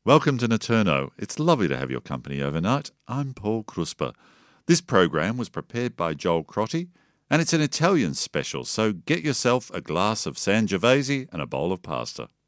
Welcome to Naturno. It's lovely to have your company overnight. I'm Paul Krusper. This program was prepared by Joel Crotty, and it's an Italian special, so get yourself a glass of Sangiovese and a bowl of pasta.